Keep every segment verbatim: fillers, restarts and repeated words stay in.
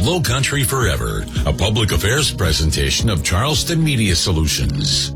Low Country Forever, a public affairs presentation of Charleston Media Solutions.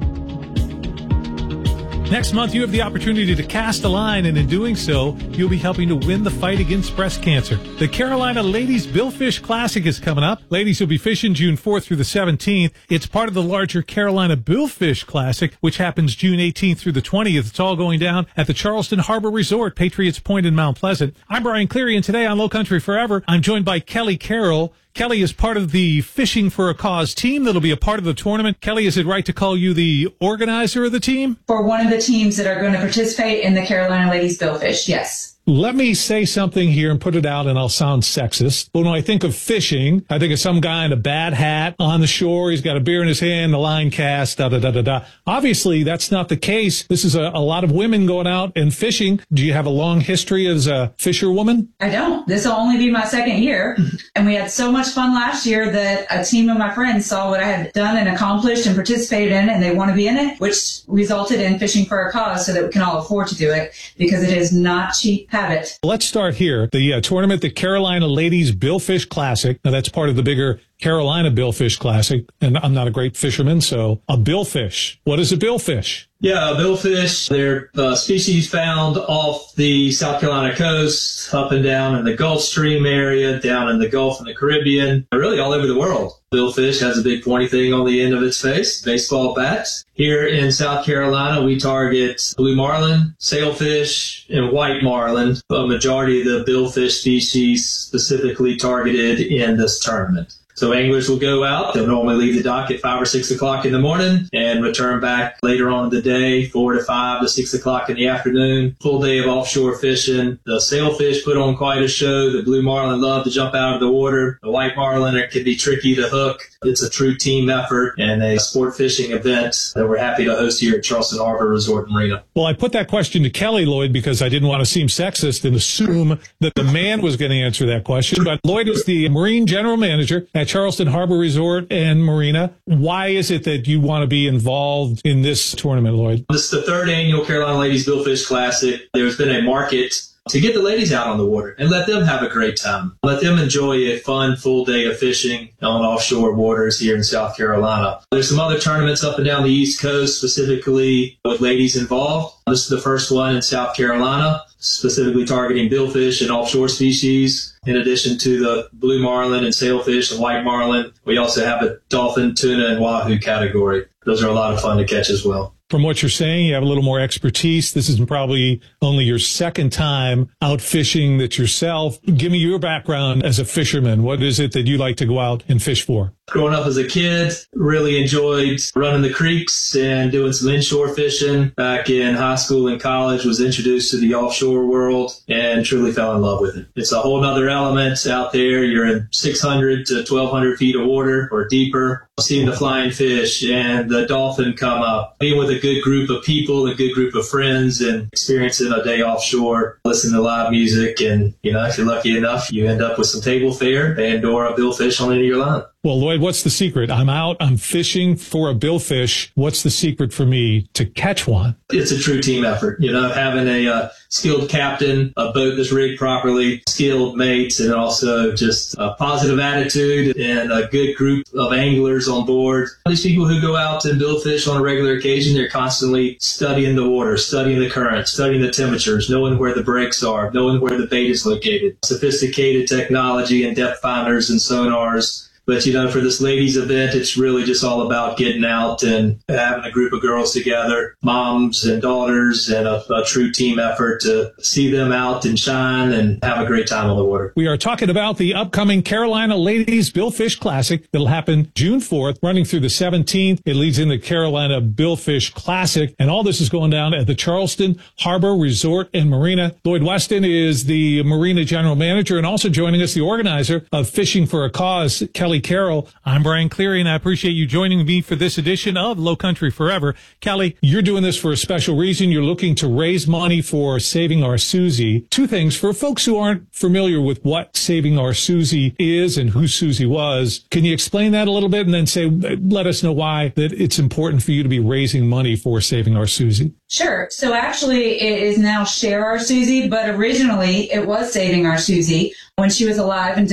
Next month, you have the opportunity to cast a line, and in doing so, you'll be helping to win the fight against breast cancer. The Carolina Ladies Billfish Classic is coming up. Ladies will be fishing June fourth through the seventeenth. It's part of the larger Carolina Billfish Classic, which happens June eighteenth through the twentieth. It's all going down at the Charleston Harbor Resort, Patriots Point in Mount Pleasant. I'm Brian Cleary, and today on Low Country Forever, I'm joined by Kelly Carroll. Kelly is part of the Fishing for a Cause team that'll be a part of the tournament. Kelly, is it right to call you the organizer of the team? For one of the teams that are going to participate in the Carolina Ladies Billfish, yes. Let me say something here and put it out, and I'll sound sexist. When I think of fishing, I think of some guy in a bad hat on the shore. He's got a beer in his hand, the line cast, da da da da da. Obviously, that's not the case. This is a, a lot of women going out and fishing. Do you have a long history as a fisherwoman? I don't. This will only be my second year. And we had so much fun last year that a team of my friends saw what I had done and accomplished and participated in, and they want to be in it, which resulted in Fishing for a Cause so that we can all afford to do it, because it is not cheap. Have it. Let's start here. The uh, tournament, the Carolina Ladies Billfish Classic. Now, that's part of the bigger Carolina Billfish Classic, and I'm not a great fisherman, so a billfish. What is a billfish? Yeah, billfish, they're uh, species found off the South Carolina coast, up and down in the Gulf Stream area, down in the Gulf and the Caribbean, really all over the world. Billfish has a big pointy thing on the end of its face, baseball bat. Here in South Carolina, we target blue marlin, sailfish, and white marlin, a majority of the billfish species specifically targeted in this tournament. So anglers will go out. They'll normally leave the dock at five or six o'clock in the morning and return back later on in the day, four to five to six o'clock in the afternoon. Full day of offshore fishing. The sailfish put on quite a show. The blue marlin love to jump out of the water. The white marlin, it can be tricky to hook. It's a true team effort and a sport fishing event that we're happy to host here at Charleston Harbor Resort and Marina. Well, I put that question to Kelly, Lloyd, because I didn't want to seem sexist and assume that the man was going to answer that question. But Lloyd is the Marine General Manager at Charleston Harbor Resort and Marina. Why is it that you want to be involved in this tournament, Lloyd? This is the third annual Carolina Ladies Billfish Classic. There's been a market to get the ladies out on the water and let them have a great time. Let them enjoy a fun full day of fishing on offshore waters here in South Carolina. There's some other tournaments up and down the East Coast, specifically with ladies involved. This is the first one in South Carolina, specifically targeting billfish and offshore species. In addition to the blue marlin and sailfish and white marlin, we also have a dolphin, tuna, and wahoo category. Those are a lot of fun to catch as well. From what you're saying, you have a little more expertise. This is probably only your second time out fishing that yourself. Give me your background as a fisherman. What is it that you like to go out and fish for? Growing up as a kid, really enjoyed running the creeks and doing some inshore fishing. Back in high school and college, was introduced to the offshore world and truly fell in love with it. It's a whole nother element out there. You're in six hundred to twelve hundred feet of water or deeper, seeing the flying fish and the dolphin come up, being with a good group of people, a good group of friends, and experiencing a day offshore, listening to live music. And, you know, if you're lucky enough, you end up with some table fare and or a billfish on any of your line. Well, Lloyd, what's the secret? I'm out, I'm fishing for a billfish. What's the secret for me to catch one? It's a true team effort. You know, having a uh, skilled captain, a boat that's rigged properly, skilled mates, and also just a positive attitude and a good group of anglers on board. These people who go out and billfish on a regular occasion, they're constantly studying the water, studying the current, studying the temperatures, knowing where the breaks are, knowing where the bait is located. Sophisticated technology and depth finders and sonars. But, you know, for this ladies event, it's really just all about getting out and having a group of girls together, moms and daughters, and a, a true team effort to see them out and shine and have a great time on the water. We are talking about the upcoming Carolina Ladies Billfish Classic that'll happen June fourth, running through the seventeenth. It leads into Carolina Billfish Classic, and all this is going down at the Charleston Harbor Resort and Marina. Lloyd Weston is the Marina General Manager, and also joining us, the organizer of Fishing for a Cause, Kelly Carroll. I'm Brian Cleary, and I appreciate you joining me for this edition of Low Country Forever. Kelly, you're doing this for a special reason. You're looking to raise money for Saving Our Susie. Two things. For folks who aren't familiar with what Saving Our Susie is and who Susie was, can you explain that a little bit and then say, let us know why that it's important for you to be raising money for Saving Our Susie? Sure. So actually, it is now Share Our Susie, but originally it was Saving Our Susie when she was alive and